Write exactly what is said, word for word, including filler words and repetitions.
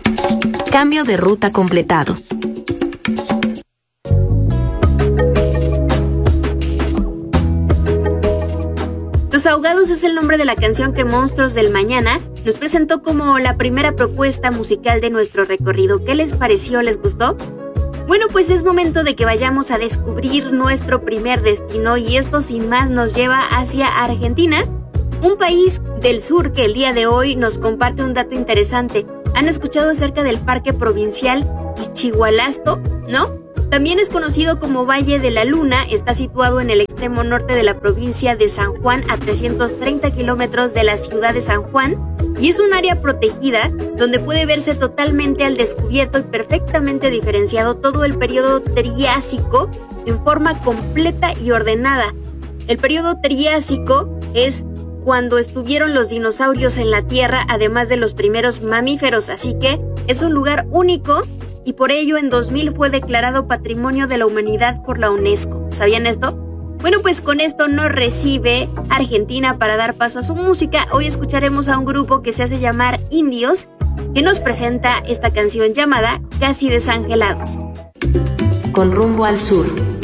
Cambio de ruta completado. Los Ahogados es el nombre de la canción que Monstruos del Mañana nos presentó como la primera propuesta musical de nuestro recorrido. ¿Qué les pareció? ¿Les gustó? Bueno, pues es momento de que vayamos a descubrir nuestro primer destino, y esto sin más nos lleva hacia Argentina, un país del sur que el día de hoy nos comparte un dato interesante. ¿Han escuchado acerca del Parque Provincial Ischigualasto? ¿No? También es conocido como Valle de la Luna, está situado en el extremo norte de la provincia de San Juan, a trescientos treinta kilómetros de la ciudad de San Juan, y es un área protegida donde puede verse totalmente al descubierto y perfectamente diferenciado todo el periodo Triásico en forma completa y ordenada. El periodo Triásico es cuando estuvieron los dinosaurios en la Tierra, además de los primeros mamíferos, así que es un lugar único. Y por ello en dos mil fue declarado Patrimonio de la Humanidad por la UNESCO. ¿Sabían esto? Bueno, pues con esto nos recibe Argentina para dar paso a su música. Hoy escucharemos a un grupo que se hace llamar Indios, que nos presenta esta canción llamada Casi Desangelados. Con rumbo al sur.